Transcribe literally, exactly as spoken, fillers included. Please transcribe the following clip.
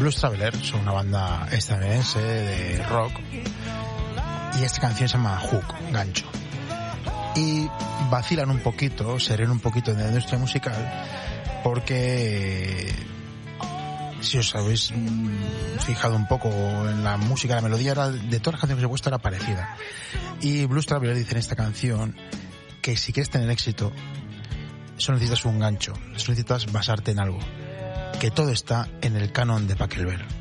Blues Traveler son una banda estadounidense de rock y esta canción se llama Hook, gancho. Y vacilan un poquito, se ríen un poquito de la industria musical porque si os habéis fijado un poco en la música, la melodía era, de todas las canciones que os he puesto era parecida. Y Blues Traveler dice en esta canción que si quieres tener éxito solo necesitas un gancho, solo necesitas basarte en algo, que todo está en el canon de Pachelbel.